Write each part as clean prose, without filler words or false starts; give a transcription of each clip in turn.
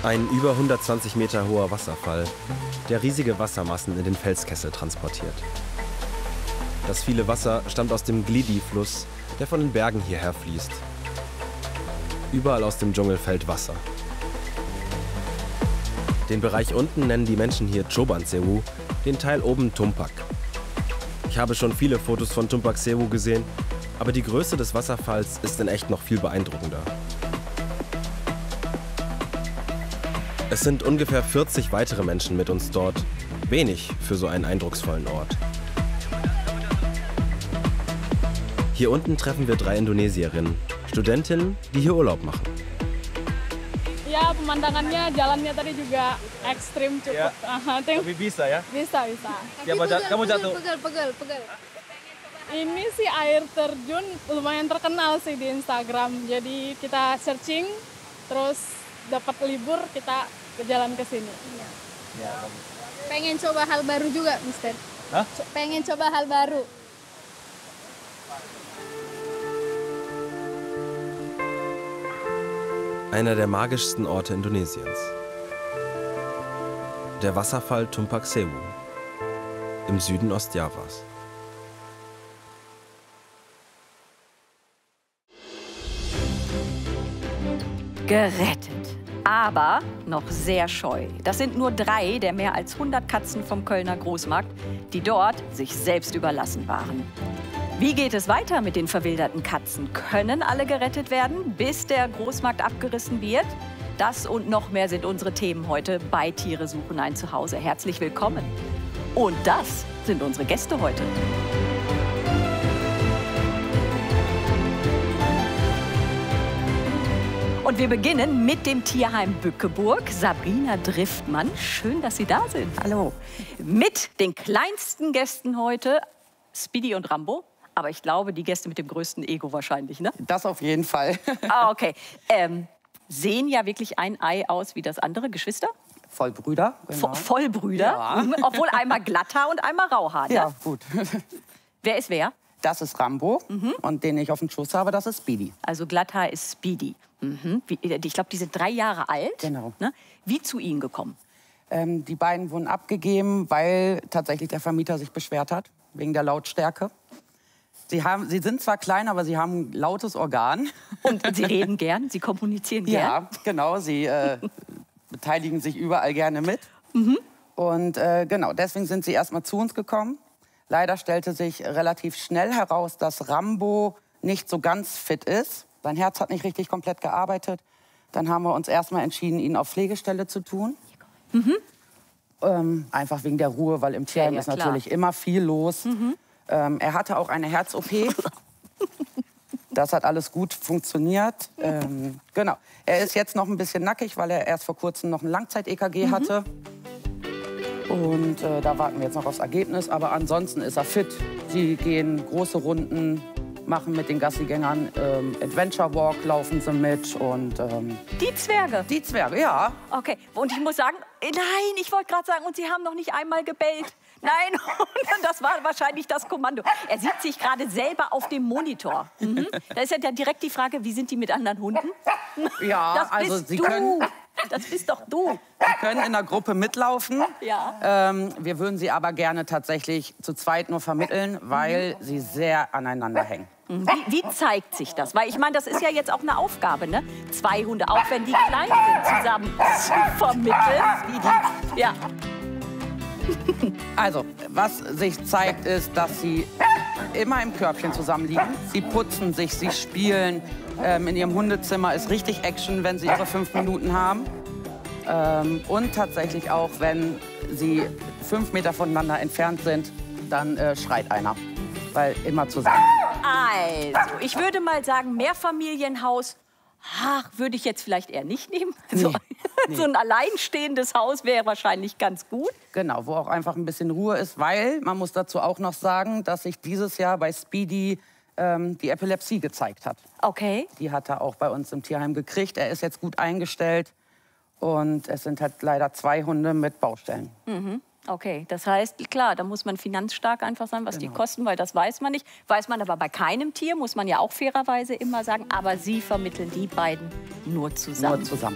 Ein über 120 Meter hoher Wasserfall, der riesige Wassermassen in den Felskessel transportiert. Das viele Wasser stammt aus dem Glidi-Fluss, der von den Bergen hierher fließt. Überall aus dem Dschungel fällt Wasser. Den Bereich unten nennen die Menschen hier Choban Sewu, den Teil oben Tumpak. Ich habe schon viele Fotos von Tumpak Sewu gesehen, aber die Größe des Wasserfalls ist in echt noch viel beeindruckender. Es sind ungefähr 40 weitere Menschen mit uns dort. Wenig für so einen eindrucksvollen Ort. Hier unten treffen wir 3 Indonesierinnen, Studentinnen, die hier Urlaub machen. Ya, pemandangannya, jalannya tadi juga ekstrim cukup. Ya. Tapi bisa ya? Bisa. Ya, kamu jatuh. Pegel. Ini sih air terjun lumayan terkenal sih di Instagram. Jadi kita searching, terus dapat libur kita jalan ke sini. Ya. Pengen coba hal baru juga, Mister? Hah? Pengen coba hal baru. Einer der magischsten Orte Indonesiens. Der Wasserfall Tumpak Sewu im Süden Ostjavas. Gerettet, aber noch sehr scheu. Das sind nur 3 der mehr als 100 Katzen vom Kölner Großmarkt, die dort sich selbst überlassen waren. Wie geht es weiter mit den verwilderten Katzen? Können alle gerettet werden, bis der Großmarkt abgerissen wird? Das und noch mehr sind unsere Themen heute bei Tiere suchen ein Zuhause. Herzlich willkommen. Und das sind unsere Gäste heute. Und wir beginnen mit dem Tierheim Bückeburg. Sabrina Driftmann, schön, dass Sie da sind. Hallo. Mit den kleinsten Gästen heute, Speedy und Rambo. Aber ich glaube, die Gäste mit dem größten Ego wahrscheinlich, ne? Das auf jeden Fall. Ah, okay. Sehen ja wirklich ein Ei aus wie das andere, Geschwister? Vollbrüder. Genau. Vollbrüder? Ja. Mhm. Obwohl einmal Glatthaar und einmal Rauhaar, ne? Ja, gut. Wer ist wer? Das ist Rambo und den ich auf dem Schoß habe, das ist Speedy. Also Glatthaar ist Speedy. Mhm. Ich glaube, die sind 3 Jahre alt. Genau. Ne? Wie zu Ihnen gekommen? Die beiden wurden abgegeben, weil tatsächlich der Vermieter sich beschwert hat, wegen der Lautstärke. Sie sind zwar klein, aber sie haben ein lautes Organ. Und Sie reden gern, Sie kommunizieren gern? Ja, genau. Sie beteiligen sich überall gerne mit. Und genau, deswegen sind sie erst mal zu uns gekommen. Leider stellte sich relativ schnell heraus, dass Rambo nicht so ganz fit ist. Sein Herz hat nicht richtig komplett gearbeitet. Dann haben wir uns erst mal entschieden, ihn auf Pflegestelle zu tun. Einfach wegen der Ruhe, weil im Tierheim ist natürlich immer viel los. Er hatte auch eine Herz-OP. Das hat alles gut funktioniert. Genau. Er ist jetzt noch ein bisschen nackig, weil er erst vor kurzem noch ein Langzeit-EKG hatte. Und da warten wir jetzt noch aufs Ergebnis. Aber ansonsten ist er fit. Sie gehen große Runden, machen mit den Gassigängern Adventure Walk, laufen sie mit. Und, Die Zwerge? Die Zwerge, ja. Okay. Und ich muss sagen, nein, ich wollte gerade sagen, und Sie haben noch nicht einmal gebellt. Nein, das war wahrscheinlich das Kommando. Er sieht sich gerade selber auf dem Monitor. Da ist ja dann direkt die Frage, wie sind die mit anderen Hunden? Ja, das also bist Sie du. können... Das bist doch du. Sie können in der Gruppe mitlaufen. Ja. Wir würden sie aber gerne tatsächlich zu zweit nur vermitteln, weil sie sehr aneinander hängen. Wie zeigt sich das? Weil ich meine, das ist ja jetzt auch eine Aufgabe, ne? 2 Hunde, auch wenn die klein sind, zusammen zu vermitteln. Ja. Also, was sich zeigt, ist, dass sie immer im Körbchen zusammenliegen. Sie putzen sich, sie spielen. In ihrem Hundezimmer ist richtig Action, wenn sie ihre 5 Minuten haben. Und tatsächlich auch, wenn sie 5 Meter voneinander entfernt sind, dann schreit einer. Weil immer zusammen. Also, ich würde mal sagen, Mehrfamilienhaus, würde ich jetzt vielleicht eher nicht nehmen. Nee. So ein alleinstehendes Haus wäre wahrscheinlich ganz gut. Genau, wo auch einfach ein bisschen Ruhe ist, weil man muss dazu auch noch sagen, dass sich dieses Jahr bei Speedy die Epilepsie gezeigt hat. Okay. Die hat er auch bei uns im Tierheim gekriegt. Er ist jetzt gut eingestellt und es sind halt leider 2 Hunde mit Baustellen. Okay, das heißt, klar, da muss man finanzstark einfach sein, was die kosten, weil das weiß man nicht. Weiß man aber bei keinem Tier, muss man ja auch fairerweise immer sagen. Aber Sie vermitteln die beiden nur zusammen. Nur zusammen.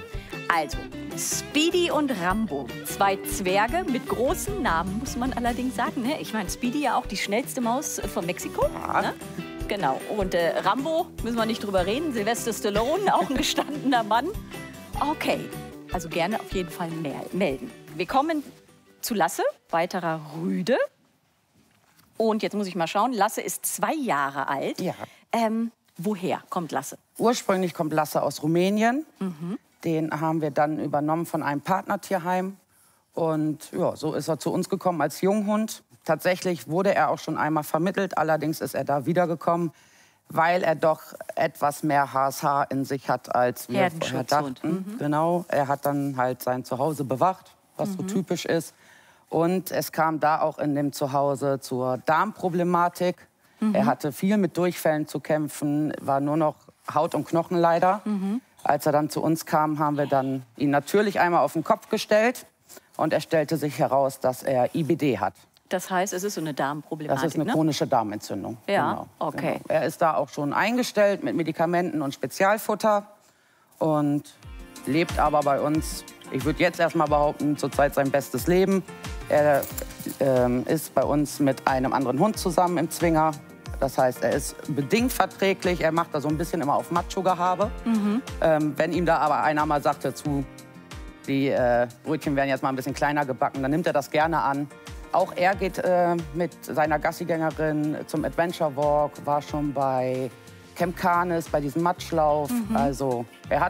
Also, Speedy und Rambo. 2 Zwerge mit großen Namen, muss man allerdings sagen. Ne? Ich meine, Speedy ja auch die schnellste Maus von Mexiko. Ja. Ne? Genau. Und Rambo, müssen wir nicht drüber reden. Sylvester Stallone, auch ein gestandener Mann. Okay, also gerne auf jeden Fall melden. Wir kommen zu Lasse, weiterer Rüde. Und jetzt muss ich mal schauen, Lasse ist 2 Jahre alt. Ja. Woher kommt Lasse? Ursprünglich kommt Lasse aus Rumänien. Den haben wir dann übernommen von einem Partnertierheim. Und ja, so ist er zu uns gekommen als Junghund. Tatsächlich wurde er auch schon einmal vermittelt. Allerdings ist er da wiedergekommen, weil er doch etwas mehr HSH in sich hat, als wir vorher dachten. Genau, er hat dann halt sein Zuhause bewacht, was so typisch ist. Und es kam da auch in dem Zuhause zur Darmproblematik. Er hatte viel mit Durchfällen zu kämpfen, war nur noch Haut und Knochen leider. Als er dann zu uns kam, haben wir dann ihn natürlich einmal auf den Kopf gestellt. Und es stellte sich heraus, dass er IBD hat. Das heißt, es ist so eine Darmproblematik, Das ist eine chronische Darmentzündung. Ja, genau, okay. Genau. Er ist da auch schon eingestellt mit Medikamenten und Spezialfutter und lebt aber bei uns, ich würde jetzt erst mal behaupten, zurzeit sein bestes Leben. Er ist bei uns mit einem anderen Hund zusammen im Zwinger. Das heißt, er ist bedingt verträglich. Er macht da so ein bisschen immer auf Macho-Gehabe. Wenn ihm da aber einer mal sagt dazu, die Brötchen werden jetzt mal ein bisschen kleiner gebacken, dann nimmt er das gerne an. Auch er geht mit seiner Gassigängerin zum Adventure Walk, war schon bei Camp Canis, bei diesem Matschlauf. Also er hat